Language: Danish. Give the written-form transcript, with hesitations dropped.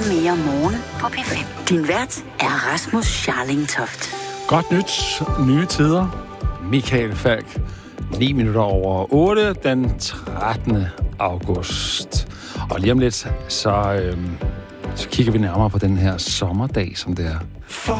mere morgen på P5. Din vært er Rasmus Scharlingtoft. Godt nyt, nye tider. Michael Falk. 9 minutter over 8, den 13. august. Og lige om lidt, så kigger vi nærmere på den her sommerdag, som det er.